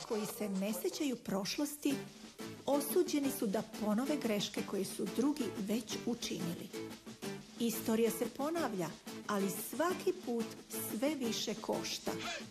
koji se ne sjećaju prošlosti osuđeni su da ponove greške koje su drugi već učinili. Istorija se ponavlja, ali svaki put sve više košta.